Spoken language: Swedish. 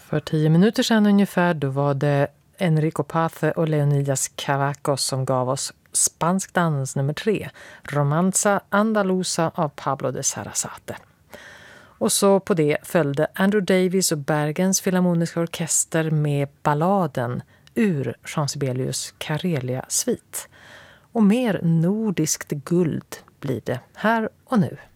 För 10 minuter sedan ungefär då var det Enrico Pace och Leonidas Cavacos som gav oss Spansk dans nummer 3, Romanza Andalusa av Pablo de Sarasate. Och så på det följde Andrew Davies och Bergens Filharmoniska orkester med balladen ur Jean Sibelius Karelia-svit. Och mer nordiskt guld blir det här och nu.